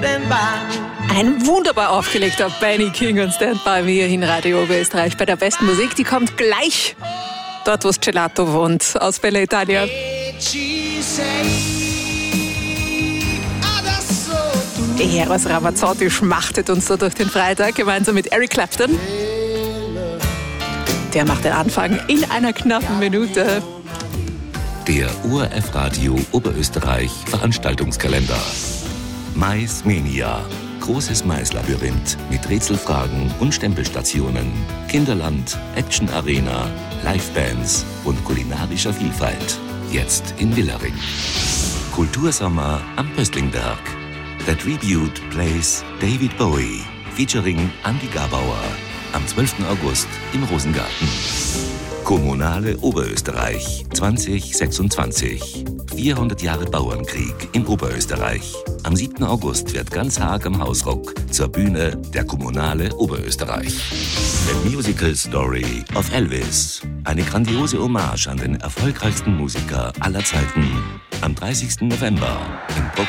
Stand by me. Ein wunderbar aufgelegter Benny King und Stand By Me in Radio Oberösterreich bei der besten Musik. Die kommt gleich dort, wo es Gelato wohnt, aus Bella Italia. Eros Ramazzotti schmachtet uns da durch den Freitag gemeinsam mit Eric Clapton. Der macht den Anfang in einer knappen Minute. Der ORF Radio Oberösterreich Veranstaltungskalender. Mais Mania. Großes Maislabyrinth mit Rätselfragen und Stempelstationen. Kinderland, Action Arena, Livebands und kulinarischer Vielfalt. Jetzt in Willering. Kultursommer am Pöstlingberg. The Tribute Plays David Bowie featuring Andi Gabauer am 12. August im Rosengarten. Kommunale Oberösterreich 2026. 400 Jahre Bauernkrieg in Oberösterreich. Am 7. August wird ganz Haag am Hausrock zur Bühne der Kommunale Oberösterreich. The Musical Story of Elvis. Eine grandiose Hommage an den erfolgreichsten Musiker aller Zeiten. Am 30. November im